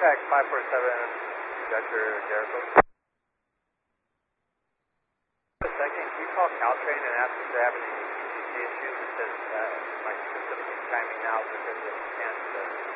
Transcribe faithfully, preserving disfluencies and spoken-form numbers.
contact five four seven, Dr. Jericho. A second, can you call Caltrain and ask if they're having any T C C issues? It says uh, my system is timing now because of cancer.